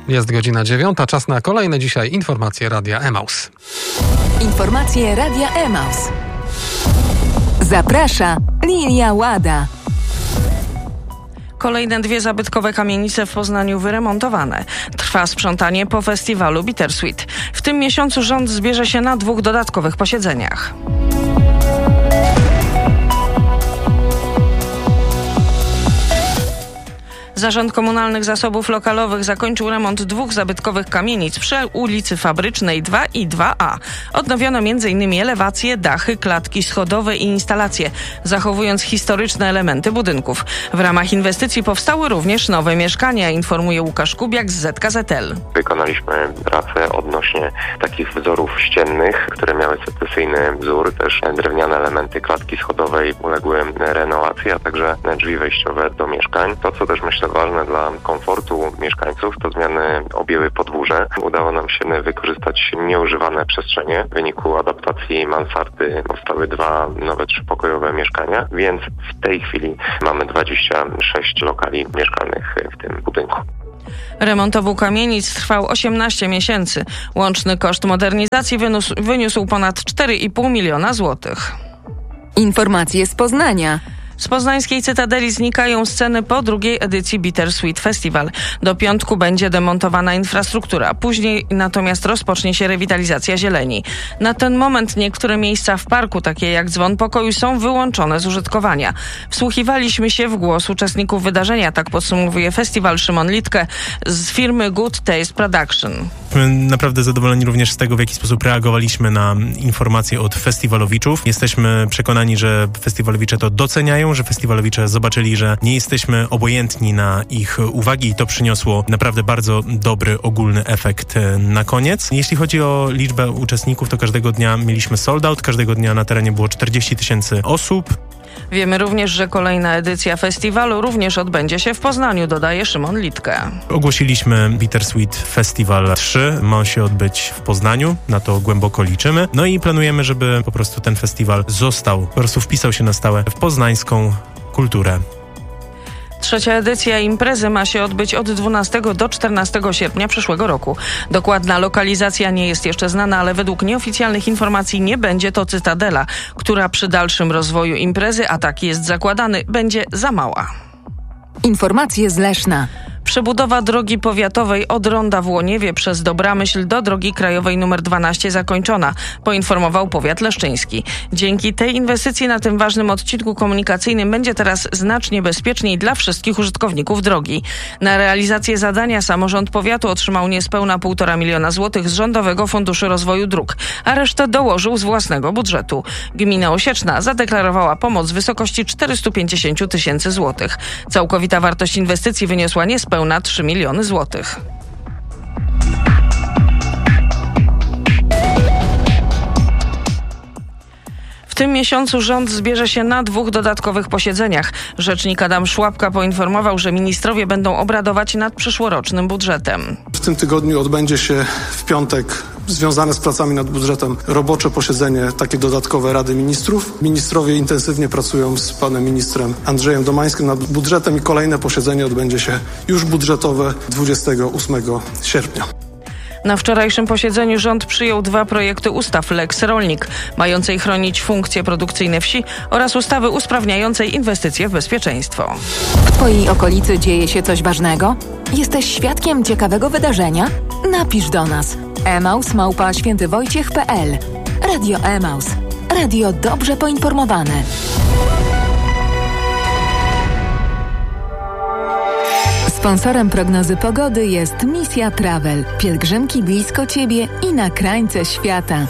Jest godzina 9, czas na kolejne dzisiaj informacje Radia Emaus. Informacje Radia Emaus. Zaprasza Lilia Łada. Kolejne 2 zabytkowe kamienice w Poznaniu wyremontowane. Trwa sprzątanie po festiwalu Bittersweet. W tym miesiącu rząd zbierze się na 2 dodatkowych posiedzeniach. Zarząd Komunalnych Zasobów Lokalowych zakończył remont 2 zabytkowych kamienic przy ulicy Fabrycznej 2 i 2A. Odnowiono m.in. elewacje, dachy, klatki schodowe i instalacje, zachowując historyczne elementy budynków. W ramach inwestycji powstały również nowe mieszkania, informuje Łukasz Kubiak z ZKZL. Wykonaliśmy pracę odnośnie takich wzorów ściennych, które miały secesyjny wzór. Też drewniane elementy klatki schodowej uległy renowacji, a także drzwi wejściowe do mieszkań. To, co też myślę ważne dla komfortu mieszkańców, to zmiany objęły podwórze. Udało nam się wykorzystać nieużywane przestrzenie. W wyniku adaptacji mansardy powstały 2 nowe 3-pokojowe mieszkania, więc w tej chwili mamy 26 lokali mieszkalnych w tym budynku. Remont obu kamienic trwał 18 miesięcy. Łączny koszt modernizacji wyniósł ponad 4,5 miliona złotych. Informacje z Poznania. Z poznańskiej Cytadeli znikają sceny po 2. edycji Bittersweet Festival. Do piątku będzie demontowana infrastruktura. Później natomiast rozpocznie się rewitalizacja zieleni. Na ten moment niektóre miejsca w parku, takie jak Dzwon Pokoju, są wyłączone z użytkowania. Wsłuchiwaliśmy się w głos uczestników wydarzenia, tak podsumowuje festiwal Szymon Litke z firmy Good Taste Production. Naprawdę zadowoleni również z tego, w jaki sposób reagowaliśmy na informacje od festiwalowiczów. Jesteśmy przekonani, że festiwalowicze to doceniają, że festiwalowicze zobaczyli, że nie jesteśmy obojętni na ich uwagi i to przyniosło naprawdę bardzo dobry ogólny efekt na koniec. Jeśli chodzi o liczbę uczestników, to każdego dnia mieliśmy sold out, każdego dnia na terenie było 40 000 osób. Wiemy również, że kolejna edycja festiwalu również odbędzie się w Poznaniu, dodaje Szymon Litke. Ogłosiliśmy Bittersweet Festival 3. Ma się odbyć w Poznaniu, na to głęboko liczymy. No i planujemy, żeby po prostu ten festiwal został, po prostu wpisał się na stałe w poznańską kulturę. 3. edycja imprezy ma się odbyć od 12 do 14 sierpnia przyszłego roku. Dokładna lokalizacja nie jest jeszcze znana, ale według nieoficjalnych informacji nie będzie to Cytadela, która przy dalszym rozwoju imprezy, a tak jest zakładany, będzie za mała. Informacje z Leszna. Przebudowa drogi powiatowej od Ronda w Łoniewie przez Dobramyśl do drogi krajowej nr 12 zakończona, poinformował powiat leszczyński. Dzięki tej inwestycji na tym ważnym odcinku komunikacyjnym będzie teraz znacznie bezpieczniej dla wszystkich użytkowników drogi. Na realizację zadania samorząd powiatu otrzymał niespełna 1,5 miliona złotych z Rządowego Funduszu Rozwoju Dróg, a resztę dołożył z własnego budżetu. Gmina Osieczna zadeklarowała pomoc w wysokości 450 000 złotych. Całkowita wartość inwestycji wyniosła niespełna 3 miliony złotych. W tym miesiącu rząd zbierze się na 2 dodatkowych posiedzeniach. Rzecznik Adam Szłapka poinformował, że ministrowie będą obradować nad przyszłorocznym budżetem. W tym tygodniu odbędzie się w piątek związane z pracami nad budżetem robocze posiedzenie, takie dodatkowe Rady Ministrów. Ministrowie intensywnie pracują z panem ministrem Andrzejem Domańskim nad budżetem i kolejne posiedzenie odbędzie się już budżetowe 28 sierpnia. Na wczorajszym posiedzeniu rząd przyjął 2 projekty ustaw Lex Rolnik, mającej chronić funkcje produkcyjne wsi, oraz ustawy usprawniającej inwestycje w bezpieczeństwo. W Twojej okolicy dzieje się coś ważnego? Jesteś świadkiem ciekawego wydarzenia? Napisz do nas. emaus@świętywojciech.pl. Radio Emaus. Radio dobrze poinformowane. Sponsorem prognozy pogody jest Misja Travel. Pielgrzymki blisko Ciebie i na krańce świata.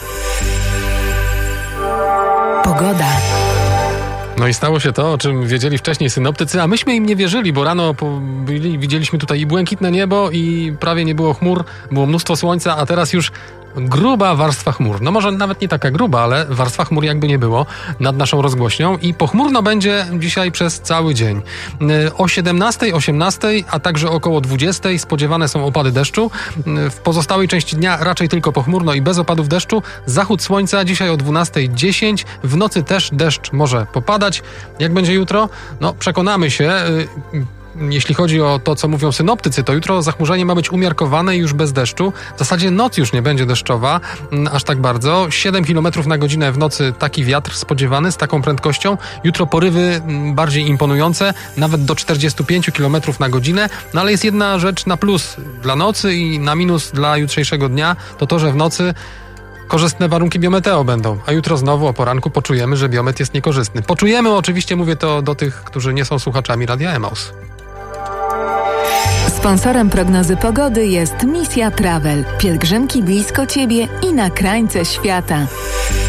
Pogoda. No i stało się to, o czym wiedzieli wcześniej synoptycy, a myśmy im nie wierzyli, bo rano widzieliśmy tutaj i błękitne niebo, i prawie nie było chmur, było mnóstwo słońca, a teraz już gruba warstwa chmur. No może nawet nie taka gruba, ale warstwa chmur jakby nie było nad naszą rozgłośnią i pochmurno będzie dzisiaj przez cały dzień. O 17, 18, a także około 20 spodziewane są opady deszczu. W pozostałej części dnia raczej tylko pochmurno i bez opadów deszczu. Zachód słońca dzisiaj o 12:10. W nocy też deszcz może popadać. Jak będzie jutro? No przekonamy się. jeśli chodzi o to, co mówią synoptycy, to jutro zachmurzenie ma być umiarkowane i już bez deszczu. W zasadzie noc już nie będzie deszczowa, aż tak bardzo. 7 km na godzinę w nocy taki wiatr spodziewany z taką prędkością. Jutro porywy bardziej imponujące, nawet do 45 km na godzinę. No ale jest jedna rzecz na plus dla nocy i na minus dla jutrzejszego dnia, to, że w nocy korzystne warunki biometeo będą, a jutro znowu o poranku poczujemy, że biomet jest niekorzystny. Poczujemy, oczywiście mówię to do tych, którzy nie są słuchaczami Radia Emaus. Sponsorem prognozy pogody jest Misja Travel. Pielgrzymki blisko Ciebie i na krańce świata.